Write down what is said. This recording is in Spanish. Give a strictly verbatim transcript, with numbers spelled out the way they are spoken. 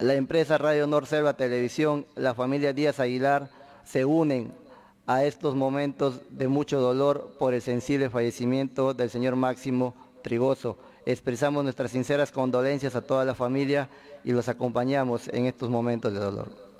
La empresa Radio Norselva Televisión, la familia Díaz Aguilar se unen a estos momentos de mucho dolor por el sensible fallecimiento del señor Máximo Trigoso. Expresamos nuestras sinceras condolencias a toda la familia y los acompañamos en estos momentos de dolor.